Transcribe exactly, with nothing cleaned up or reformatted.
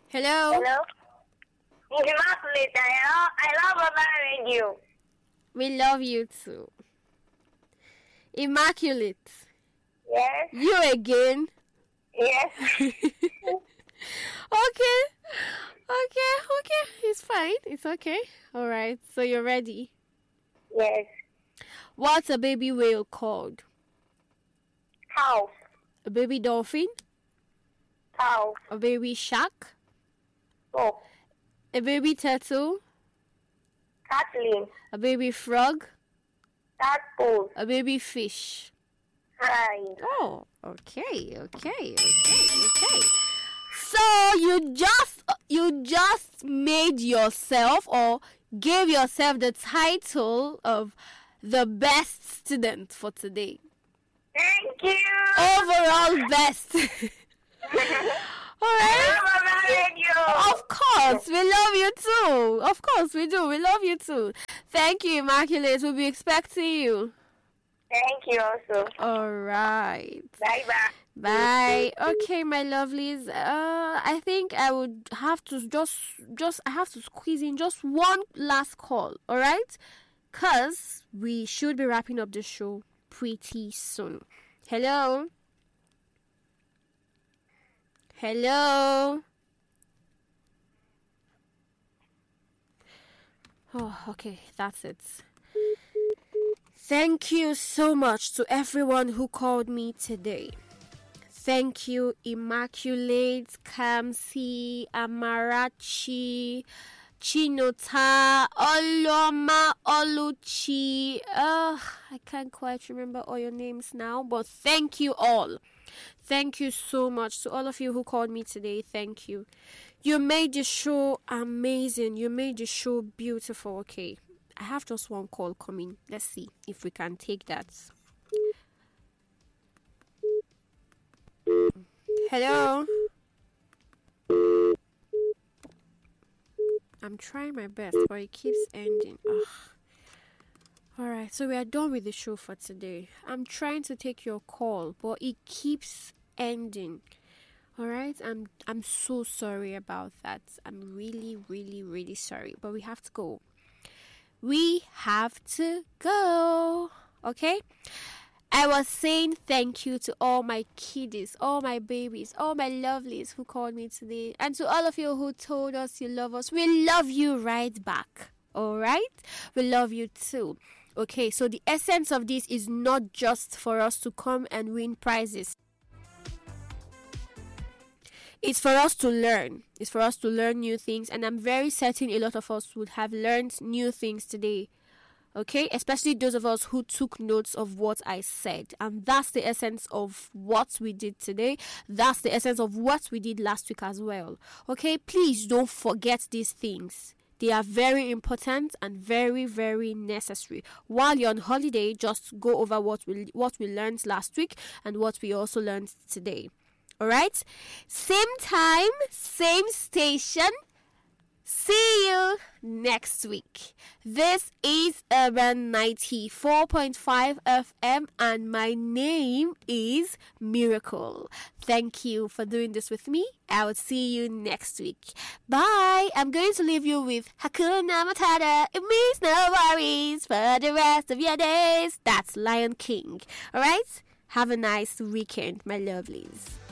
Hello? Hello? Immaculate, I love, I love Mama Radio. We love you too. Immaculate. Yes? You again? Yes? Okay. Okay, okay. It's fine. It's okay. Alright, so you're ready. Yes. What's a baby whale called? Cow. A baby dolphin? Cow. A baby shark? Oh. A baby turtle? Kathleen. A baby frog? Tadpole. A baby fish? Hi. Oh, okay, okay, okay, okay. So you just you just made yourself or gave yourself the title of the best student for today. Thank you. Overall best. All right. Mama Radio. Of course, we love you too. Of course, we do. We love you too. Thank you, Immaculate. We'll be expecting you. Thank you also. All right. Bye bye. Bye. Okay, my lovelies. Uh, I think I would have to just, just, I have to squeeze in just one last call. All right, cause we should be wrapping up the show pretty soon. Hello. Hello. Oh, okay, that's it. Thank you so much to everyone who called me today. Thank you, Immaculate, Kamsi, Amarachi, Chinota, Oloma, Oluchi. Uh, I can't quite remember all your names now, but thank you all. Thank you so much to all of you who called me today. Thank you. You made the show amazing. You made the show beautiful. Okay, I have just one call coming. Let's see if we can take that. Hello? I'm trying my best, but it keeps ending. Ugh. Alright, so we are done with the show for today. I'm trying to take your call, but it keeps ending. Alright, I'm I'm so sorry about that. I'm really, really, really sorry. But we have to go. We have to go. Okay? I was saying thank you to all my kiddies, all my babies, all my lovelies who called me today. And to all of you who told us you love us. We love you right back. Alright? We love you too. Okay, so the essence of this is not just for us to come and win prizes. It's for us to learn. It's for us to learn new things. And I'm very certain a lot of us would have learned new things today. Okay? Especially those of us who took notes of what I said. And that's the essence of what we did today. That's the essence of what we did last week as well. Okay? Please don't forget these things. They are very important and very, very necessary. While you're on holiday, just go over what we what we learned last week and what we also learned today. Alright? Same time, same station. See you next week. This is Urban ninety-four point five F M and my name is Miracle. Thank you for doing this with me. I will see you next week. Bye. I'm going to leave you with Hakuna Matata. It means no worries for the rest of your days. That's Lion King. Alright? Have a nice weekend, my lovelies.